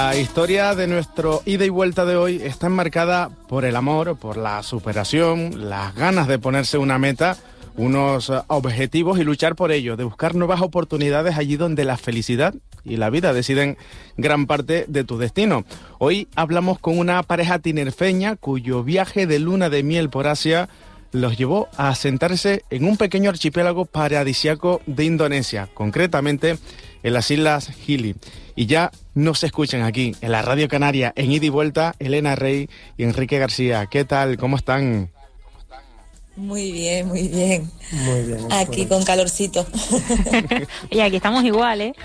La historia de nuestro ida y vuelta de hoy está enmarcada por el amor, por la superación, las ganas de ponerse una meta, unos objetivos y luchar por ello, de buscar nuevas oportunidades allí donde la felicidad y la vida deciden gran parte de tu destino. Hoy hablamos con una pareja tinerfeña cuyo viaje de luna de miel por Asia los llevó a asentarse en un pequeño archipiélago paradisíaco de Indonesia, concretamente en las Islas Gili. Y ya nos escuchan aquí, en la Radio Canaria, en Ida y Vuelta, Elena Rey y Enrique García. ¿Qué tal? ¿Cómo están? Muy bien, muy bien. Muy bien. Aquí con calorcito. Y aquí estamos igual, ¿eh?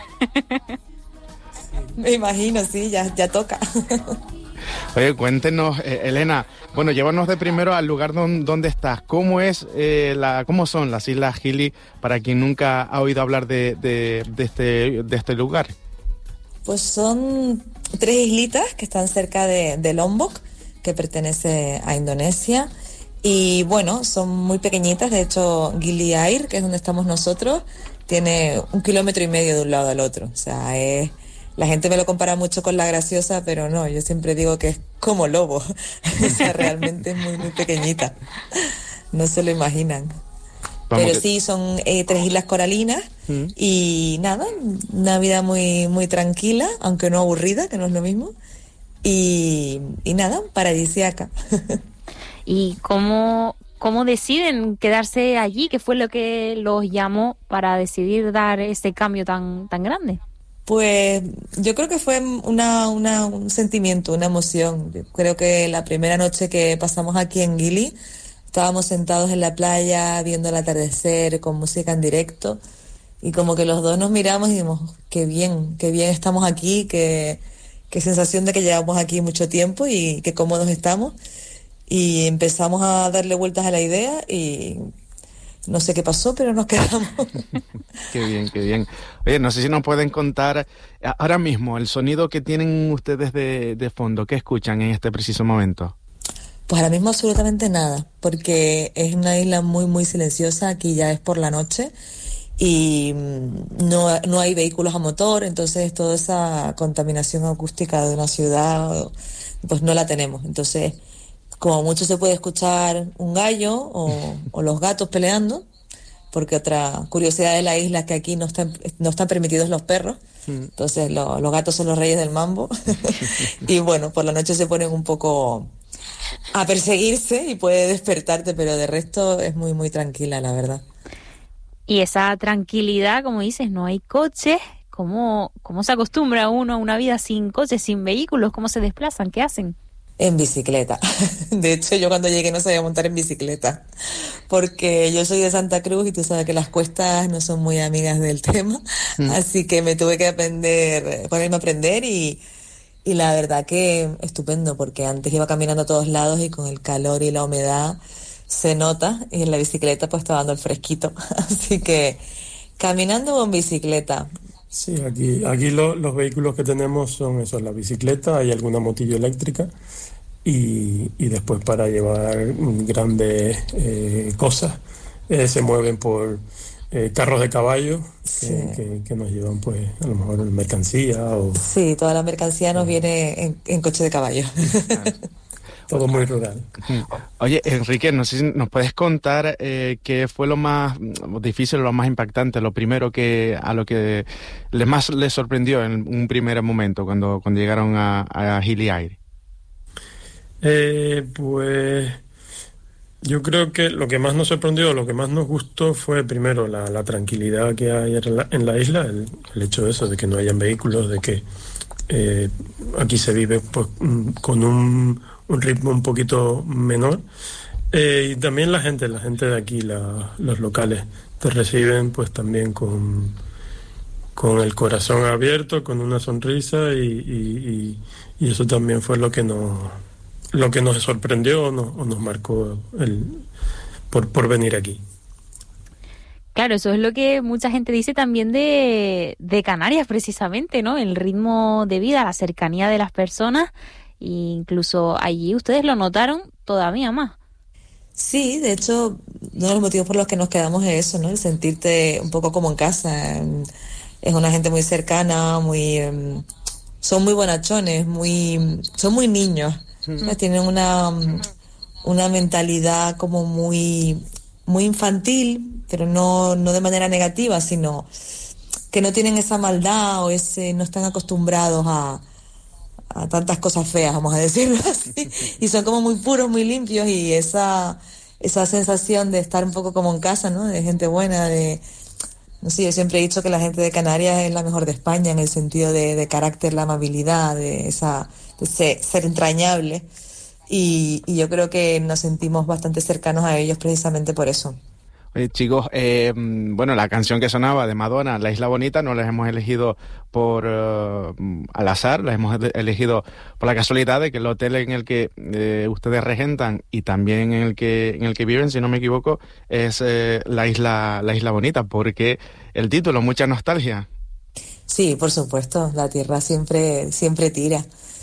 Me imagino, sí, ya toca. Oye, cuéntenos, Elena, bueno, llévanos de primero al lugar donde estás. ¿Cómo cómo son las Islas Gili para quien nunca ha oído hablar de este lugar? Pues son 3 islitas que están cerca de Lombok, que pertenece a Indonesia. Y bueno, son muy pequeñitas. De hecho, Gili Air, que es donde estamos nosotros, tiene 1,5 kilómetros de un lado al otro. O sea, la gente me lo compara mucho con La Graciosa, pero no, yo siempre digo que es como Lobo. O sea, realmente es muy, muy pequeñita. No se lo imaginan. Pero sí, son 3 islas coralinas y nada, una vida muy, muy tranquila, aunque no aburrida, que no es lo mismo. Y nada, paradisíaca. ¿Y cómo deciden quedarse allí? ¿Qué fue lo que los llamó para decidir dar ese cambio tan grande? Pues yo creo que fue un sentimiento, una emoción. Yo creo que la primera noche que pasamos aquí en Gili, estábamos sentados en la playa viendo el atardecer con música en directo y como que los dos nos miramos y dijimos, qué bien estamos aquí, qué sensación de que llevamos aquí mucho tiempo y qué cómodos estamos. Y empezamos a darle vueltas a la idea y no sé qué pasó, pero nos quedamos. Qué bien, qué bien. Oye, no sé si nos pueden contar ahora mismo el sonido que tienen ustedes de fondo, ¿qué escuchan en este preciso momento? Pues ahora mismo absolutamente nada, porque es una isla muy, muy silenciosa, aquí ya es por la noche y no hay vehículos a motor, entonces toda esa contaminación acústica de una ciudad, pues no la tenemos. Entonces, como mucho se puede escuchar un gallo o los gatos peleando, porque otra curiosidad de la isla es que aquí no están permitidos los perros, entonces los gatos son los reyes del mambo, y bueno, por la noche se ponen un poco a perseguirse y puede despertarte, pero de resto es muy, muy tranquila, la verdad. Y esa tranquilidad, como dices, no hay coches. ¿Cómo se acostumbra uno a una vida sin coches, sin vehículos? ¿Cómo se desplazan? ¿Qué hacen? En bicicleta. De hecho, yo cuando llegué no sabía montar en bicicleta, porque yo soy de Santa Cruz y tú sabes que las cuestas no son muy amigas del tema, así que me tuve que ponerme a aprender y la verdad que estupendo, porque antes iba caminando a todos lados y con el calor y la humedad se nota, y en la bicicleta pues estaba dando el fresquito, así que caminando o en bicicleta. Sí, aquí los vehículos que tenemos son eso, la bicicleta, hay alguna motillo eléctrica y después para llevar grandes cosas se mueven por carros de caballo que nos llevan pues a lo mejor mercancía o... Sí, toda la mercancía nos viene en coche de caballo. Todo muy rural. Oye, Enrique, no sé si nos puedes contar qué fue lo más difícil, lo más impactante, lo primero a lo que más les sorprendió en un primer momento cuando llegaron a Gili Air. Pues yo creo que lo que más nos sorprendió, lo que más nos gustó fue primero la tranquilidad que hay en la isla, el hecho de eso, de que no hayan vehículos, de que aquí se vive pues, con un ritmo un poquito menor, y también la gente de aquí, los locales, te reciben pues también con el corazón abierto, con una sonrisa y eso también fue lo que nos sorprendió o nos marcó por venir aquí. Claro, eso es lo que mucha gente dice también de Canarias precisamente, ¿no? El ritmo de vida, la cercanía de las personas. E incluso allí ustedes lo notaron todavía más. Sí, de hecho, uno de los motivos por los que nos quedamos es eso, ¿no? El sentirte un poco como en casa. Es una gente muy cercana, muy son muy bonachones, son muy niños. Tienen una mentalidad como muy, muy infantil, pero no de manera negativa, sino que no tienen esa maldad o no están acostumbrados a tantas cosas feas, vamos a decirlo así, y son como muy puros, muy limpios, y esa sensación de estar un poco como en casa, ¿no? De gente buena, no sé, yo siempre he dicho que la gente de Canarias es la mejor de España en el sentido de carácter, la amabilidad, de ser entrañable, y yo creo que nos sentimos bastante cercanos a ellos precisamente por eso. Oye, chicos, bueno, la canción que sonaba de Madonna, La Isla Bonita, no la hemos elegido por al azar, la hemos elegido por la casualidad de que el hotel en el que ustedes regentan y también en el que viven, si no me equivoco, es la isla Bonita, porque el título, mucha nostalgia. Sí, por supuesto, la tierra siempre tira,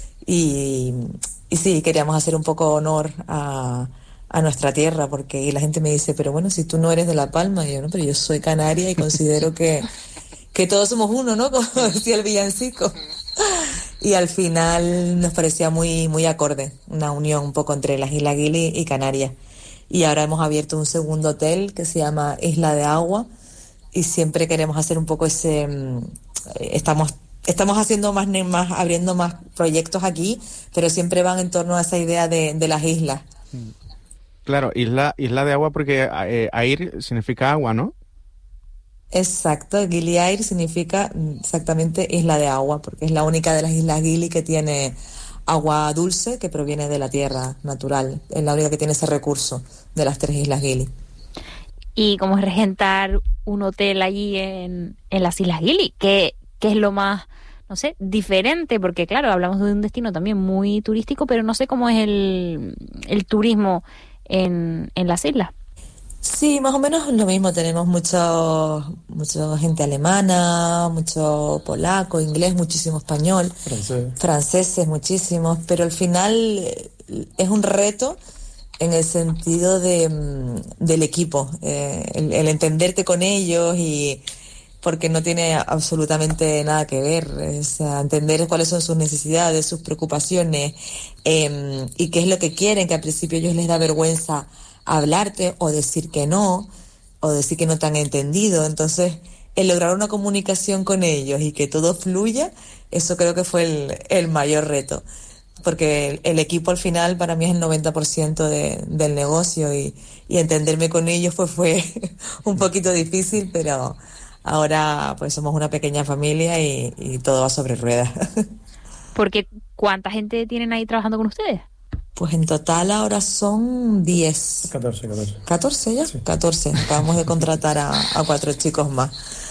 y sí, queríamos hacer un poco honor a nuestra tierra, y la gente me dice, pero bueno, si tú no eres de La Palma, y yo no, pero yo soy canaria y considero que todos somos uno, ¿no? Como decía el villancico. Y al final nos parecía muy, muy acorde, una unión un poco entre las Islas Gili y Canarias. Y ahora hemos abierto un segundo hotel que se llama Isla de Agua, y siempre queremos hacer un poco estamos haciendo abriendo más proyectos aquí, pero siempre van en torno a esa idea de las islas. Claro, isla de agua porque Air significa agua, ¿no? Exacto, Gili Air significa exactamente isla de agua, porque es la única de las islas Gili que tiene agua dulce que proviene de la tierra natural. Es la única que tiene ese recurso de las 3 islas Gili. ¿Y cómo es regentar un hotel allí en las Islas Gili? ¿Qué es lo más, no sé, diferente? Porque claro, hablamos de un destino también muy turístico, pero no sé cómo es el turismo en las islas. Sí, más o menos lo mismo. Tenemos mucha gente alemana, mucho polaco, inglés, muchísimo español, franceses muchísimos, pero al final es un reto en el sentido del equipo, el entenderte con ellos, y porque no tiene absolutamente nada que ver, entender cuáles son sus necesidades, sus preocupaciones, y qué es lo que quieren, que al principio a ellos les da vergüenza hablarte o decir que no te han entendido. Entonces, el lograr una comunicación con ellos y que todo fluya, eso creo que fue el mayor reto, porque el equipo al final para mí es el 90% del negocio, y entenderme con ellos pues fue un poquito difícil, pero ahora pues somos una pequeña familia y todo va sobre ruedas. Porque ¿cuánta gente tienen ahí trabajando con ustedes? Pues en total ahora son 10. 14. ¿14 ya? Sí. 14. Acabamos de contratar a 4 chicos más.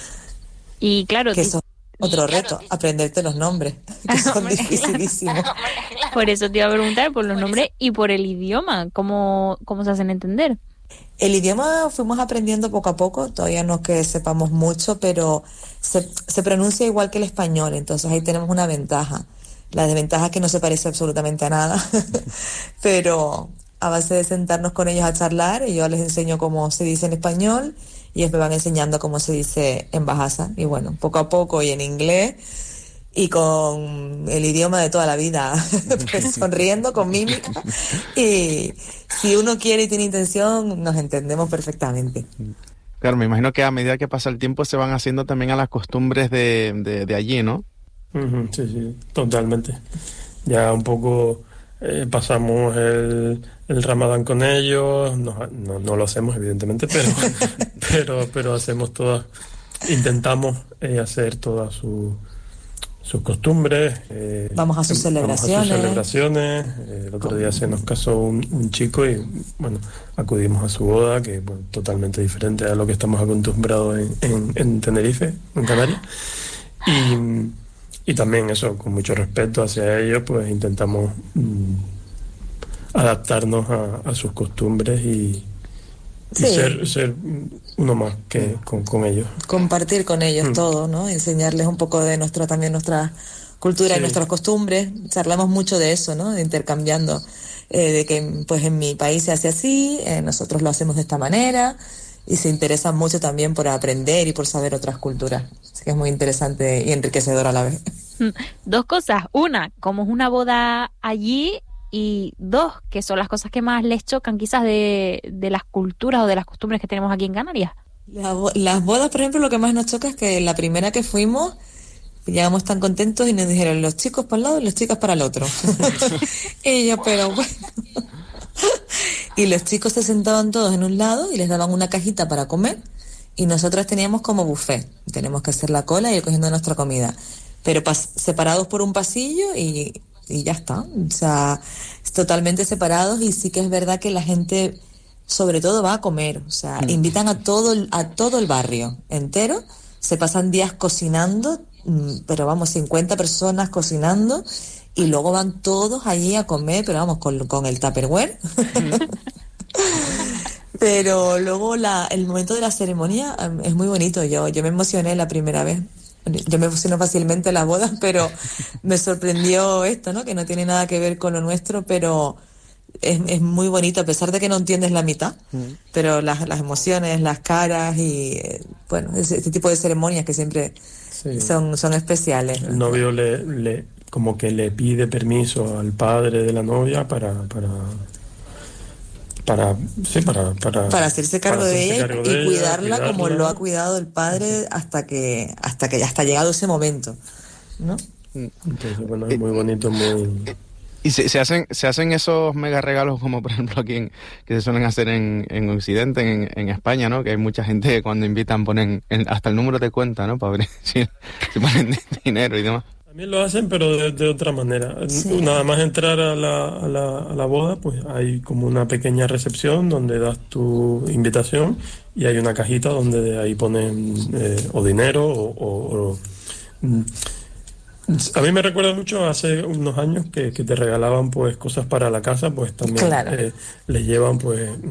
Y claro... Que eso es otro reto, aprenderte los nombres, que son dificilísimos. Por eso te iba a preguntar por los nombres y por el idioma, ¿cómo se hacen entender? El idioma fuimos aprendiendo poco a poco, todavía no es que sepamos mucho, pero se pronuncia igual que el español, entonces ahí tenemos una ventaja. La desventaja es que no se parece absolutamente a nada, pero a base de sentarnos con ellos a charlar, y yo les enseño cómo se dice en español, y ellos me van enseñando cómo se dice en Bahasa, y bueno, poco a poco, y en inglés, y con el idioma de toda la vida, pues sonriendo, con mímica, y si uno quiere y tiene intención, nos entendemos perfectamente. Claro, me imagino que a medida que pasa el tiempo se van haciendo también a las costumbres de allí, ¿no? Sí, totalmente. Ya un poco pasamos el Ramadán con ellos, no lo hacemos evidentemente, pero hacemos todas, intentamos hacer todas sus costumbres. Vamos a sus celebraciones. El otro día se nos casó un chico y bueno, acudimos a su boda, que bueno, totalmente diferente a lo que estamos acostumbrados en Tenerife, en Canarias. Y también eso, con mucho respeto hacia ellos, pues intentamos adaptarnos a sus costumbres y ser uno más que con ellos. Compartir con ellos todo, ¿no? Enseñarles un poco de nuestra cultura y nuestras costumbres. Charlamos mucho de eso, ¿no? De intercambiando, de que pues en mi país se hace así, nosotros lo hacemos de esta manera, y se interesan mucho también por aprender y por saber otras culturas. Así que es muy interesante y enriquecedor a la vez. Dos cosas. Una, como es una boda allí, y dos, que son las cosas que más les chocan quizás de las culturas o de las costumbres que tenemos aquí en Canarias. Las bodas, por ejemplo, lo que más nos choca es que la primera que fuimos, llegamos tan contentos y nos dijeron los chicos para el lado y las chicas para el otro. Y yo, pero bueno. Y los chicos se sentaban todos en un lado y les daban una cajita para comer, y nosotros teníamos como buffet. Tenemos que hacer la cola y ir cogiendo nuestra comida. Pero separados por un pasillo y ya está. O sea, totalmente separados, y sí que es verdad que la gente sobre todo va a comer. O sea, invitan a todo el barrio entero, se pasan días cocinando, pero vamos, 50 personas cocinando, y luego van todos allí a comer, pero vamos, con el Tupperware. Pero luego el momento de la ceremonia es muy bonito. Yo me emocioné la primera vez. Yo me emociono fácilmente en las bodas, pero me sorprendió esto, ¿no? Que no tiene nada que ver con lo nuestro, pero es muy bonito, a pesar de que no entiendes la mitad. Pero las emociones, las caras y, bueno, este tipo de ceremonias que siempre son especiales. El novio le como que le pide permiso al padre de la novia para hacerse cargo de ella y cuidarla como lo ha cuidado el padre hasta que ya está llegado ese momento, ¿no? Entonces, bueno, es muy bonito, muy... Y se hacen esos mega regalos, como por ejemplo aquí que se suelen hacer en Occidente, en España, ¿no? Que hay mucha gente que cuando invitan ponen hasta el número de cuenta, ¿no? Para ver si ponen dinero y demás. También lo hacen, pero de otra manera. Sí. Nada más entrar a la boda, pues hay como una pequeña recepción donde das tu invitación, y hay una cajita donde ahí ponen o dinero o a mí me recuerda mucho hace unos años que te regalaban pues cosas para la casa, pues también. Claro. Les llevan pues